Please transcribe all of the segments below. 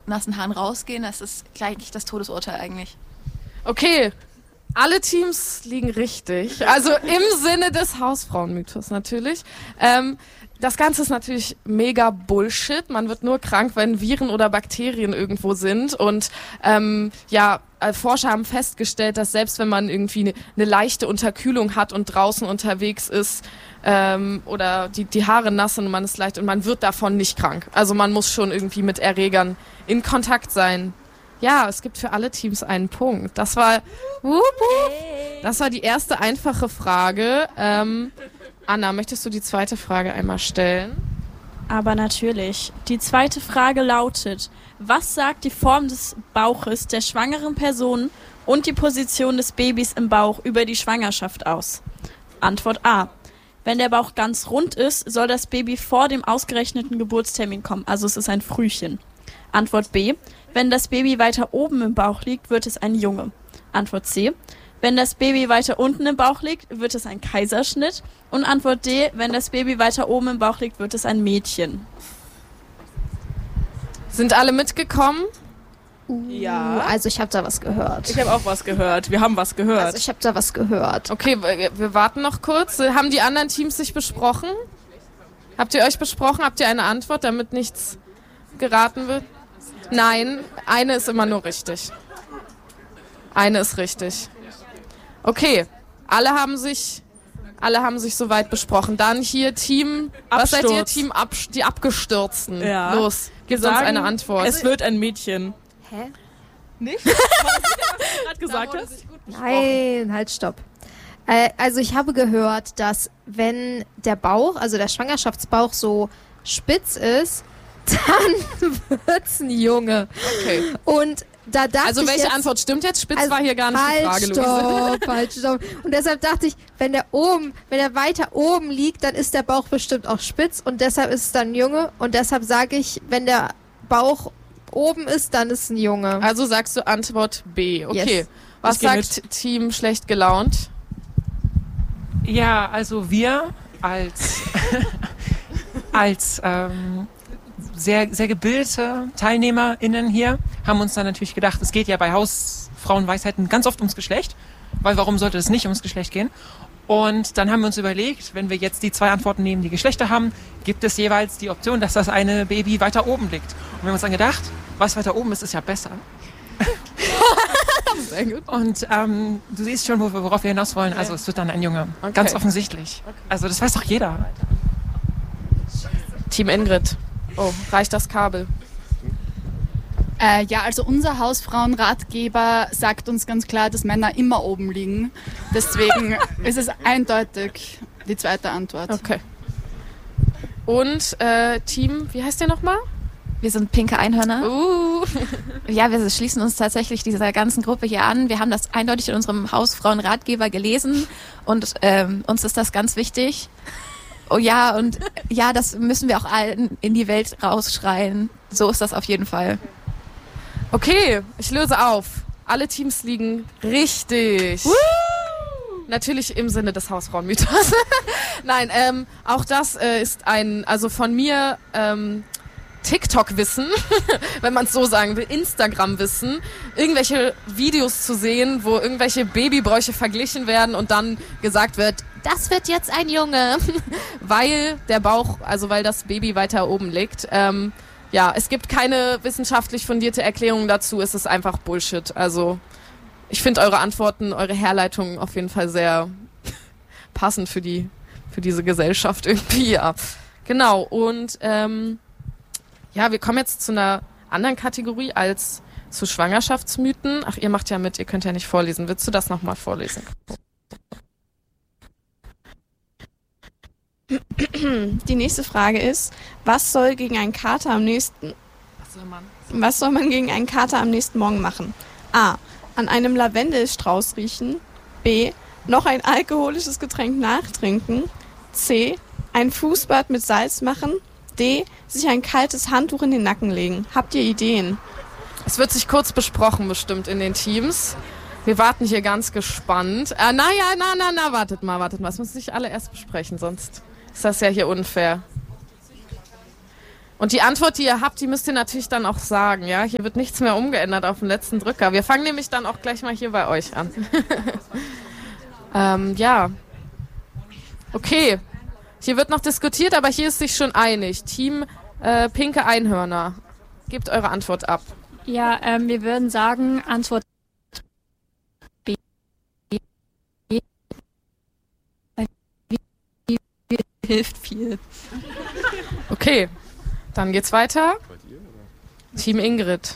nassen Haaren rausgehen. Das ist gleich das Todesurteil eigentlich. Okay, alle Teams liegen richtig. Also im Sinne des Hausfrauenmythos natürlich. Das Ganze ist natürlich mega Bullshit. Man wird nur krank, wenn Viren oder Bakterien irgendwo sind. Und Forscher haben festgestellt, dass selbst wenn man irgendwie eine leichte Unterkühlung hat und draußen unterwegs ist oder die Haare nass sind und man ist leicht und man wird davon nicht krank. Also man muss schon irgendwie mit Erregern in Kontakt sein. Ja, es gibt für alle Teams einen Punkt. Das war die erste einfache Frage. Anna, möchtest du die zweite Frage einmal stellen? Aber natürlich. Die zweite Frage lautet: Was sagt die Form des Bauches der schwangeren Person und die Position des Babys im Bauch über die Schwangerschaft aus? Antwort A: Wenn der Bauch ganz rund ist, soll das Baby vor dem ausgerechneten Geburtstermin kommen, also es ist ein Frühchen. Antwort B: Wenn das Baby weiter oben im Bauch liegt, wird es ein Junge. Antwort C: Wenn das Baby weiter unten im Bauch liegt, wird es ein Kaiserschnitt. Und Antwort D: Wenn das Baby weiter oben im Bauch liegt, wird es ein Mädchen. Sind alle mitgekommen? Ja. Also ich habe da was gehört. Ich habe auch was gehört. Wir haben was gehört. Also ich habe da was gehört. Okay, wir warten noch kurz. Haben die anderen Teams sich besprochen? Habt ihr euch besprochen? Habt ihr eine Antwort, damit nichts geraten wird? Nein, eine ist immer nur richtig. Eine ist richtig. Okay, alle haben sich soweit besprochen. Dann hier Team, was seid ihr? Team die Abgestürzten. Ja. Los, gib uns eine Antwort. Es wird ein Mädchen. Hä? Nicht? Was du gerade gesagt hast? Nein, halt, stopp. Also ich habe gehört, dass wenn der Bauch, also der Schwangerschaftsbauch so spitz ist, dann wird's ein Junge. Okay. Und da dachte also welche jetzt, Antwort stimmt jetzt? Spitz war hier gar nicht die Frage, Luise. Halt, stopp. Und deshalb dachte ich, wenn er weiter oben liegt, dann ist der Bauch bestimmt auch spitz und deshalb ist es dann ein Junge. Und deshalb sage ich, wenn der Bauch oben ist, dann ist es ein Junge. Also sagst du Antwort B. Okay. Yes. Was sagt Team schlecht gelaunt? Ja, also wir als sehr, sehr gebildete TeilnehmerInnen hier haben uns dann natürlich gedacht, es geht ja bei Hausfrauenweisheiten ganz oft ums Geschlecht, weil warum sollte es nicht ums Geschlecht gehen? Und dann haben wir uns überlegt, wenn wir jetzt die zwei Antworten nehmen, die Geschlechter haben, gibt es jeweils die Option, dass das eine Baby weiter oben liegt. Und wir haben uns dann gedacht, was weiter oben ist, ist ja besser. Sehr gut. Und du siehst schon, worauf wir hinaus wollen. Also es wird dann ein Junge. Okay. Ganz offensichtlich. Okay. Also das weiß doch jeder. Team Ingrid. Oh, reicht das Kabel? Ja, also unser Hausfrauenratgeber sagt uns ganz klar, dass Männer immer oben liegen. Deswegen ist es eindeutig die zweite Antwort. Okay. Und Team, wie heißt der nochmal? Wir sind pinke Einhörner. Ja, wir schließen uns tatsächlich dieser ganzen Gruppe hier an. Wir haben das eindeutig in unserem Hausfrauenratgeber gelesen und uns ist das ganz wichtig. Oh ja, und ja, das müssen wir auch allen in die Welt rausschreien. So ist das auf jeden Fall. Okay, ich löse auf. Alle Teams liegen richtig. Natürlich im Sinne des Hausfrauenmythos. Nein, auch das ist also von mir TikTok-Wissen, wenn man es so sagen will, Instagram-Wissen, irgendwelche Videos zu sehen, wo irgendwelche Babybräuche verglichen werden und dann gesagt wird, das wird jetzt ein Junge, weil der Bauch, also weil das Baby weiter oben liegt. Ja, es gibt keine wissenschaftlich fundierte Erklärung dazu, es ist einfach Bullshit. Also ich finde eure Antworten, eure Herleitungen auf jeden Fall sehr passend für diese Gesellschaft irgendwie, ja. Genau, und ja, wir kommen jetzt zu einer anderen Kategorie als zu Schwangerschaftsmythen. Ach, ihr macht ja mit, ihr könnt ja nicht vorlesen. Willst du das nochmal vorlesen? Die nächste Frage ist, was soll man gegen einen Kater am nächsten Morgen machen? A. An einem Lavendelstrauß riechen. B. Noch ein alkoholisches Getränk nachtrinken. C. Ein Fußbad mit Salz machen. D. Sich ein kaltes Handtuch in den Nacken legen. Habt ihr Ideen? Es wird sich kurz besprochen bestimmt in den Teams. Wir warten hier ganz gespannt. Wartet mal. Das müssen sich alle erst besprechen, sonst ist das ja hier unfair. Und die Antwort, die ihr habt, die müsst ihr natürlich dann auch sagen, ja? Hier wird nichts mehr umgeändert auf den letzten Drücker. Wir fangen nämlich dann auch gleich mal hier bei euch an. Ja. Okay. Hier wird noch diskutiert, aber hier ist sich schon einig. Team Pinke Einhörner. Gebt eure Antwort ab. Ja, wir würden sagen, Antwort B. Hilft viel. Okay. Dann geht's weiter. Team Ingrid.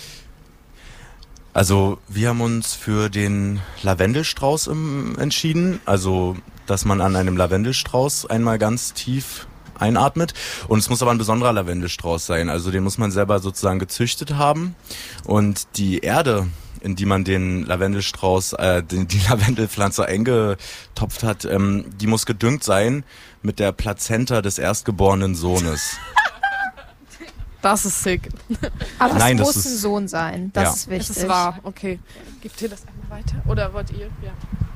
Also wir haben uns für den Lavendelstrauß entschieden. Also, dass man an einem Lavendelstrauß einmal ganz tief einatmet. Und es muss aber ein besonderer Lavendelstrauß sein. Also den muss man selber sozusagen gezüchtet haben. Und die Erde, in die man den Lavendelstrauß, die Lavendelpflanze eingetopft hat, die muss gedüngt sein mit der Plazenta des erstgeborenen Sohnes. Das ist sick. Aber Nein, es das muss ist- ein Sohn sein. Das Ja. ist wichtig. Das ist wahr. Okay. Gebt ihr das einmal weiter? Oder wollt ihr? Ja.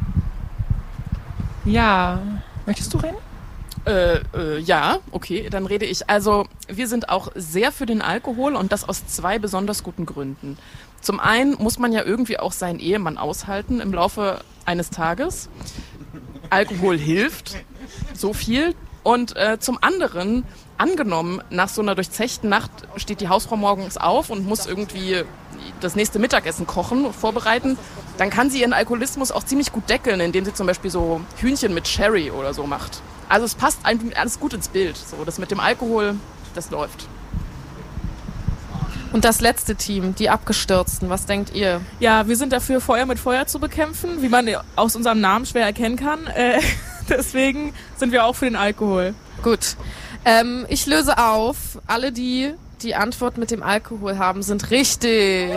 Ja. Möchtest du reden? Ja, okay, dann rede ich. Also, wir sind auch sehr für den Alkohol und das aus 2 besonders guten Gründen. Zum einen muss man ja irgendwie auch seinen Ehemann aushalten im Laufe eines Tages. Alkohol hilft so viel. Und zum anderen, angenommen, nach so einer durchzechten Nacht steht die Hausfrau morgens auf und muss irgendwie das nächste Mittagessen kochen, vorbereiten, dann kann sie ihren Alkoholismus auch ziemlich gut deckeln, indem sie zum Beispiel so Hühnchen mit Sherry oder so macht. Also es passt eigentlich alles gut ins Bild. So, das mit dem Alkohol, das läuft. Und das letzte Team, die Abgestürzten. Was denkt ihr? Ja, wir sind dafür, Feuer mit Feuer zu bekämpfen, wie man aus unserem Namen schwer erkennen kann. Deswegen sind wir auch für den Alkohol. Gut. Ich löse auf. Alle, die die Antwort mit dem Alkohol haben, sind richtig.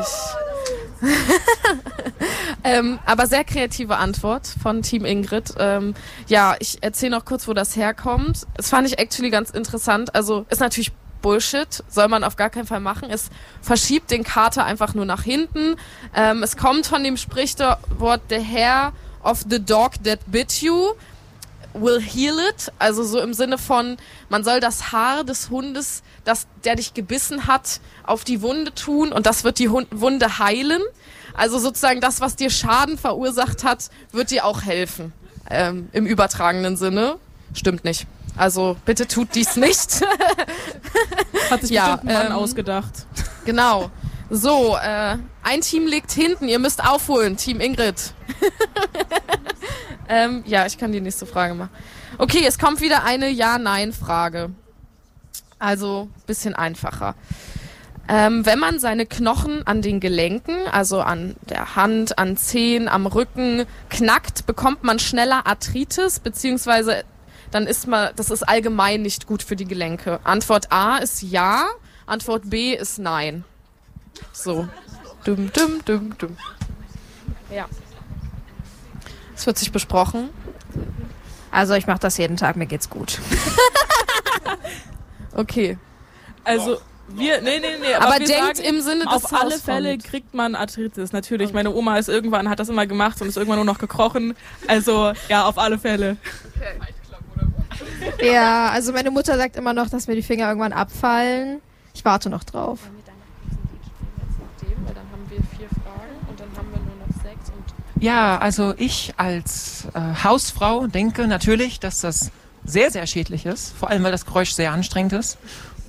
Aber sehr kreative Antwort von Team Ingrid. Ja, ich erzähle noch kurz, wo das herkommt. Das fand ich actually ganz interessant. Also ist natürlich Bullshit, soll man auf gar keinen Fall machen. Es verschiebt den Kater einfach nur nach hinten. Es kommt von dem Sprichwort, the hair of the dog that bit you will heal it. Also so im Sinne von, man soll das Haar des Hundes, der dich gebissen hat, auf die Wunde tun und das wird die Wunde heilen. Also sozusagen das, was dir Schaden verursacht hat, wird dir auch helfen. Im übertragenen Sinne. Stimmt nicht. Also bitte tut dies nicht. Hat sich Ja, bestimmt ein Mann ausgedacht. Genau. So, ein Team liegt hinten. Ihr müsst aufholen, Team Ingrid. Ja, ich kann die nächste Frage machen. Okay, es kommt wieder eine Ja-Nein-Frage. Also, bisschen einfacher. Wenn man seine Knochen an den Gelenken, also an der Hand, an Zehen, am Rücken knackt, bekommt man schneller Arthritis, beziehungsweise dann das ist allgemein nicht gut für die Gelenke. Antwort A ist ja, Antwort B ist nein. So. Dum, dum, dum, dum. Ja. Es wird sich besprochen. Also ich mache das jeden Tag, mir geht's gut. Okay. Also, nee. Aber wir denkt sagen, im Sinne des auf alle Hausfrauen Fälle mit. kriegt man Arthritis. Natürlich, meine Oma hat das immer gemacht und ist irgendwann nur noch gekrochen. Also, ja, auf alle Fälle. Ja, also meine Mutter sagt immer noch, dass mir die Finger irgendwann abfallen. Ich warte noch drauf. Weil dann haben wir 4 Fragen und dann haben wir nur noch 6 und Ja, also ich als Hausfrau denke natürlich, dass das sehr, sehr schädlich ist. Vor allem, weil das Geräusch sehr anstrengend ist.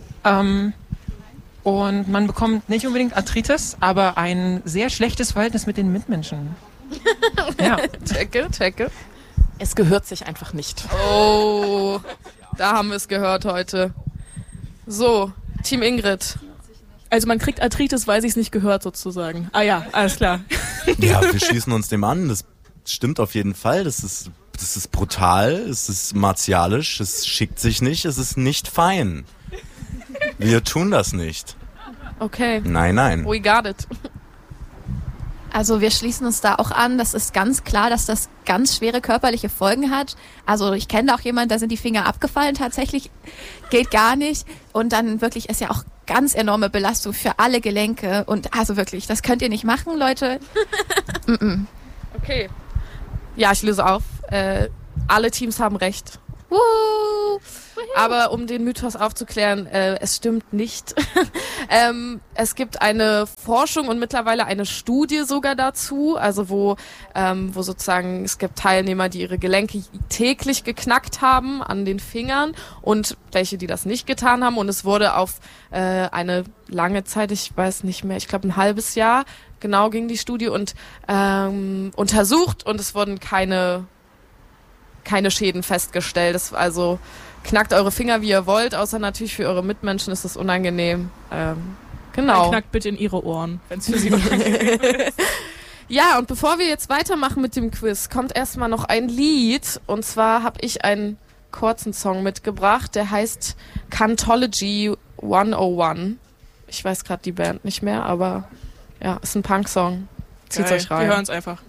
Und man bekommt nicht unbedingt Arthritis, aber ein sehr schlechtes Verhältnis mit den Mitmenschen. Ja. Checke. Es gehört sich einfach nicht. Oh, da haben wir es gehört heute. So, Team Ingrid. Also man kriegt Arthritis, weil sie es nicht gehört sozusagen. Ah ja, alles klar. Ja, wir schließen uns dem an. Das stimmt auf jeden Fall. Das ist brutal, es ist martialisch, es schickt sich nicht, es ist nicht fein. Wir tun das nicht. Okay. Nein. We got it. Also wir schließen uns da auch an. Das ist ganz klar, dass das ganz schwere körperliche Folgen hat. Also ich kenne da auch jemanden, da sind die Finger abgefallen tatsächlich. Geht gar nicht. Und dann wirklich ist ja auch ganz enorme Belastung für alle Gelenke. Und also wirklich, das könnt ihr nicht machen, Leute. Okay. Ja, ich löse auf. Alle Teams haben recht. Aber um den Mythos aufzuklären, es stimmt nicht. Es gibt eine Forschung und mittlerweile eine Studie sogar dazu, also wo sozusagen es gibt Teilnehmer, die ihre Gelenke täglich geknackt haben an den Fingern und welche, die das nicht getan haben. Und es wurde auf eine lange Zeit, ich weiß nicht mehr, ich glaube ein halbes Jahr, genau ging die Studie und untersucht und es wurden keine Schäden festgestellt. Also knackt eure Finger, wie ihr wollt, außer natürlich für eure Mitmenschen ist das unangenehm. Genau. Dann knackt bitte in ihre Ohren, wenn es für sie unangenehm ist. Ja, und bevor wir jetzt weitermachen mit dem Quiz, kommt erstmal noch ein Lied. Und zwar habe ich einen kurzen Song mitgebracht, der heißt Cantology 101. Ich weiß gerade die Band nicht mehr, aber ja, ist ein Punk-Song. Zieht's euch rein. Wir hören's einfach.